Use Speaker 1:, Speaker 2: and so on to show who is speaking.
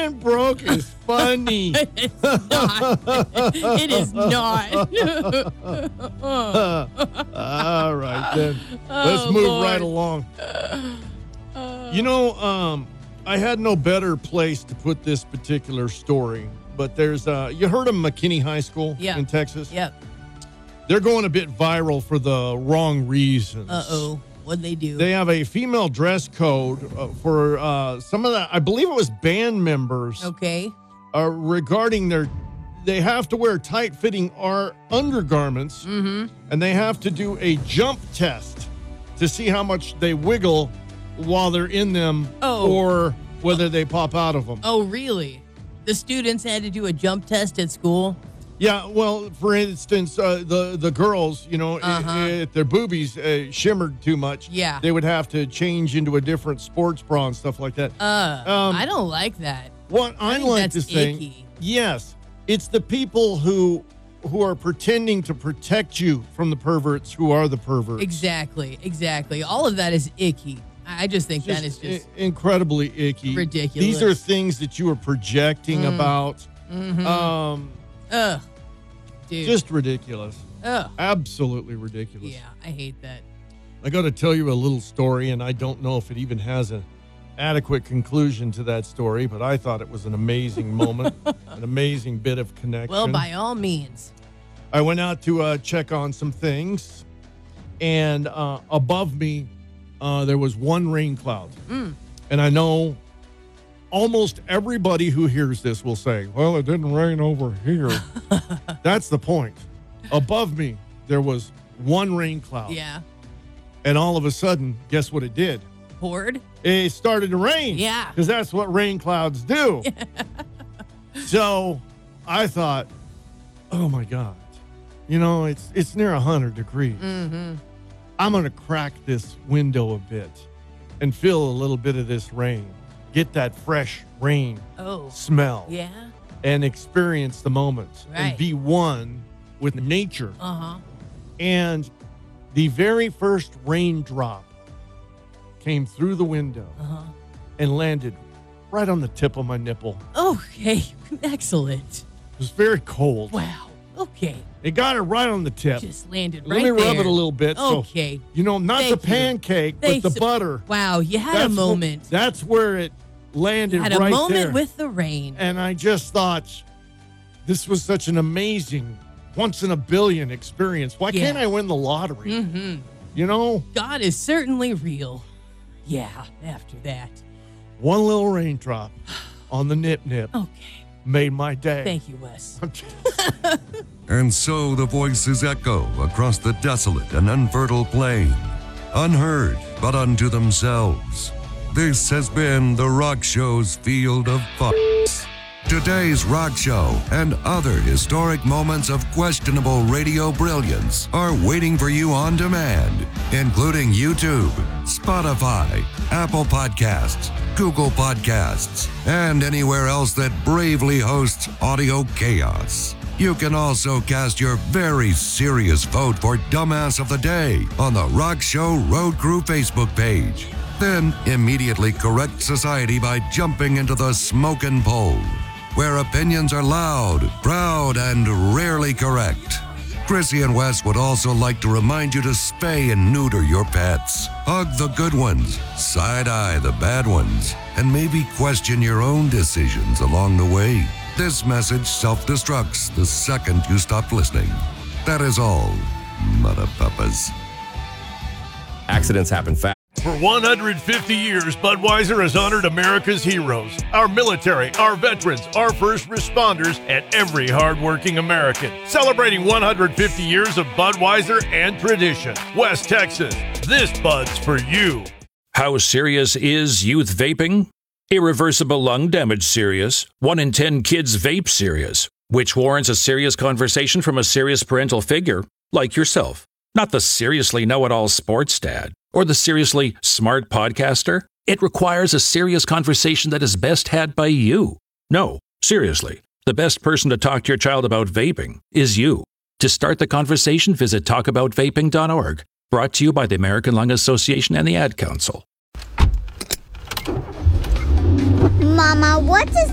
Speaker 1: being broke is funny.
Speaker 2: It's not. It is not.
Speaker 1: All right, then. Let's move
Speaker 2: Lord.
Speaker 1: right along. I had no better place to put this particular story, but there's, you heard of McKinney High School in Texas?
Speaker 2: Yep.
Speaker 1: They're going a bit viral for the wrong reasons.
Speaker 2: Uh-oh. What'd they do?
Speaker 1: They have a female dress code for some of the, I believe it was band members.
Speaker 2: Okay.
Speaker 1: Regarding they have to wear tight-fitting undergarments, and they have to do a jump test to see how much they wiggle while they're in them or whether they pop out of them.
Speaker 2: Oh, really? The students had to do a jump test at school?
Speaker 1: Yeah, well, for instance, the girls, if their boobies shimmered too much, they would have to change into a different sports bra and stuff like that.
Speaker 2: I don't like that.
Speaker 1: What I like to say, yes, it's the people who are pretending to protect you from the perverts who are the perverts.
Speaker 2: Exactly. All of that is icky. I just think that is just
Speaker 1: incredibly icky.
Speaker 2: Ridiculous.
Speaker 1: These are things that you are projecting about.
Speaker 2: Ugh. Dude.
Speaker 1: Just ridiculous.
Speaker 2: Ugh.
Speaker 1: Absolutely ridiculous.
Speaker 2: Yeah, I hate that.
Speaker 1: I got to tell you a little story, and I don't know if it even has an adequate conclusion to that story, but I thought it was an amazing moment, an amazing bit of connection.
Speaker 2: Well, by all means.
Speaker 1: I went out to check on some things, and above me, there was one rain cloud. And I know almost everybody who hears this will say, well, it didn't rain over here. That's the point. Above me, there was one rain cloud.
Speaker 2: Yeah.
Speaker 1: And all of a sudden, guess what it did?
Speaker 2: Poured?
Speaker 1: It started to rain.
Speaker 2: Yeah.
Speaker 1: Because that's what rain clouds do. So I thought, oh my God, it's near 100 degrees. I'm going to crack this window a bit and feel a little bit of this rain. Get that fresh rain smell.
Speaker 2: Yeah.
Speaker 1: And experience the moment.
Speaker 2: Right.
Speaker 1: And be one with nature.
Speaker 2: Uh-huh.
Speaker 1: And the very first raindrop came through the window and landed right on the tip of my nipple.
Speaker 2: Okay. Excellent.
Speaker 1: It was very cold.
Speaker 2: Wow. Okay.
Speaker 1: It got it right on the tip.
Speaker 2: Just landed
Speaker 1: Let
Speaker 2: right
Speaker 1: me
Speaker 2: there.
Speaker 1: rub it a little bit.
Speaker 2: Okay.
Speaker 1: So, not
Speaker 2: Thank
Speaker 1: the
Speaker 2: you.
Speaker 1: pancake, but the butter.
Speaker 2: Wow, you had a moment.
Speaker 1: That's where it landed
Speaker 2: Had
Speaker 1: right there.
Speaker 2: a moment with the rain.
Speaker 1: And I just thought, this was such an amazing, once-in-a-billion experience. Why can't I win the lottery?
Speaker 2: God is certainly real. Yeah, after that.
Speaker 1: One little raindrop on the nip-nip made my day.
Speaker 2: Thank you, Wes.
Speaker 3: And so the voices echo across the desolate and unfertile plain, unheard but unto themselves. This has been the Rock Show's Field of Fucks. Today's Rock Show and other historic moments of questionable radio brilliance are waiting for you on demand, including YouTube, Spotify, Apple Podcasts, Google Podcasts, and anywhere else that bravely hosts audio chaos. You can also cast your very serious vote for Dumbass of the Day on the Rock Show Road Crew Facebook page. Then immediately correct society by jumping into the smokin' poll, where opinions are loud, proud, and rarely correct. Chrissy and Wes would also like to remind you to spay and neuter your pets. Hug the good ones, side-eye the bad ones, and maybe question your own decisions along the way. This message self-destructs the second you stop listening. That is all, motherpuppers.
Speaker 4: Accidents happen fast.
Speaker 1: For 150 years, Budweiser has honored America's heroes, our military, our veterans, our first responders, and every hardworking American. Celebrating 150 years of Budweiser and tradition. West Texas, this Bud's for you.
Speaker 5: How serious is youth vaping? Irreversible lung damage serious. 1 in 10 kids vape serious, which warrants a serious conversation from a serious parental figure like yourself. Not the seriously know-it-all sports dad or the seriously smart podcaster. It requires a serious conversation that is best had by you. No, seriously, the best person to talk to your child about vaping is you. To start the conversation, visit talkaboutvaping.org. Brought to you by the American Lung Association and the Ad Council.
Speaker 6: Mama, what does